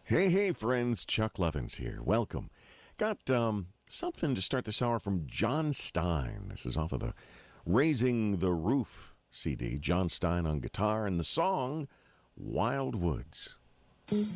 Hey, hey, friends. Chuck Levins here. Welcome. Got something to start this hour from John Stein. This is off of the Raising the Roof CD. John Stein on guitar and the song Wild Woods.